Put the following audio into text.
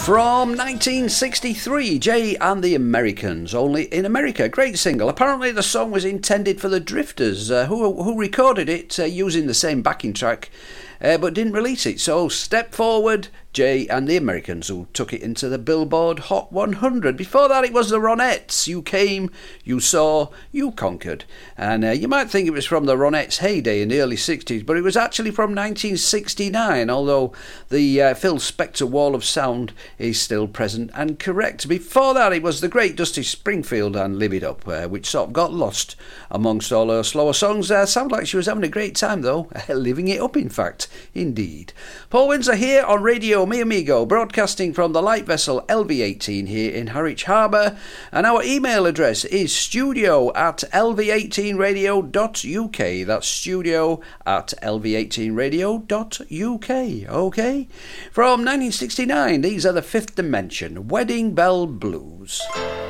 From 1963, Jay and the Americans, only in America. Great single. Apparently the song was intended for the Drifters, who recorded it using the same backing track, but didn't release it. So Step Forward, Jay and the Americans, who took it into the Billboard Hot 100. Before that, it was the Ronettes. You Came, You Saw, You Conquered. And you might think it was from the Ronettes' heyday in the early 60s, but it was actually from 1969, although the Phil Spector Wall of Sound is still present and correct. Before that, it was the great Dusty Springfield and Live It Up, which sort of got lost amongst all her slower songs. Sounded like she was having a great time, though. Living it up, in fact. Indeed. Paul Windsor here on Radio Mi Amigo, broadcasting from the light vessel LV18 here in Harwich Harbour, and our email address is studio@lv18radio.uk. That's studio@lv18radio.uk. Okay? From 1969, these are the Fifth Dimension, Wedding Bell Blues.